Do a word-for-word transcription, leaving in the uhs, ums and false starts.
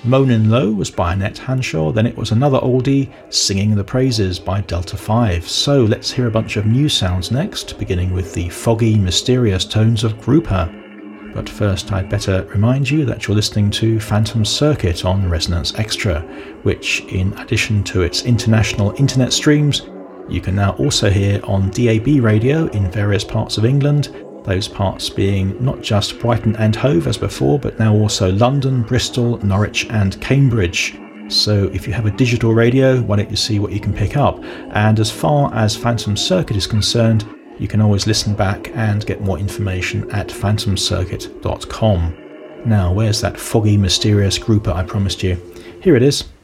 Moanin' Low was by Annette Hanshaw, then it was another oldie, Singing the Praises by Delta five. So let's hear a bunch of new sounds next, beginning with the foggy, mysterious tones of Grouper. But first I'd better remind you that you're listening to Phantom Circuit on Resonance Extra, which in addition to its international internet streams, you can now also hear on D A B radio in various parts of England, those parts being not just Brighton and Hove as before, but now also London, Bristol, Norwich and Cambridge. So if you have a digital radio, why don't you see what you can pick up? And as far as Phantom Circuit is concerned, you can always listen back and get more information at phantom circuit dot com. Now, where's that foggy, mysterious Grouper I promised you? Here it is.